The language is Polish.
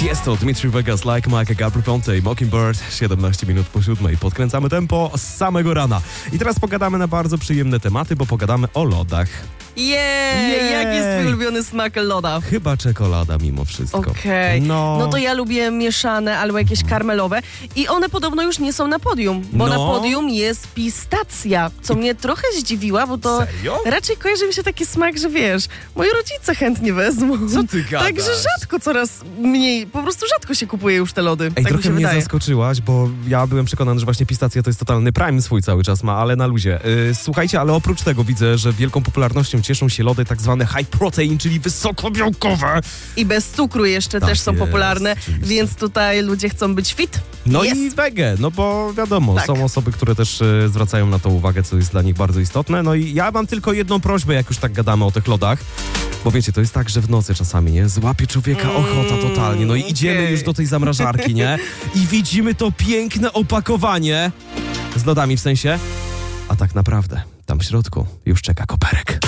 Jest to Dmitry Vegas, Like Mike, Gabry Ponte i Mockingbird. 17 minut po 7. Podkręcamy tempo z samego rana. I teraz pogadamy na bardzo przyjemne tematy, bo pogadamy o lodach. Jej! Jaki jest twój ulubiony smak loda? Chyba czekolada mimo wszystko. Okej. No to ja lubię mieszane albo jakieś karmelowe i one podobno już nie są na podium, bo na podium jest pistacja, co mnie trochę zdziwiła, bo to Serio? raczej kojarzy mi się taki smak, że wiesz, moi rodzice chętnie wezmą. Co ty gadasz? Także rzadko, coraz mniej, po prostu rzadko się kupuje już te lody. Ej, tak mi trochę się mnie wydaje. zaskoczyłaś, bo ja byłem przekonany, że właśnie pistacja to jest totalny prime swój cały czas ma, ale na luzie. Słuchajcie, ale oprócz tego widzę, że wielką popularnością cieszą się lody tak zwane high protein, czyli wysokobiałkowe. I bez cukru jeszcze Tak też są jest, popularne, oczywiście. więc tutaj ludzie chcą być fit. No Jest. i wege, no bo wiadomo, Tak. są osoby, które też zwracają na to uwagę, co jest dla nich bardzo istotne. No i ja mam tylko jedną prośbę, jak już tak gadamy o tych lodach. Bo wiecie, to jest tak, że w nocy czasami, nie? Złapie człowieka ochota totalnie. No i idziemy okej. już do tej zamrażarki, nie? I widzimy to piękne opakowanie z lodami w sensie. A tak naprawdę tam w środku już czeka koperek.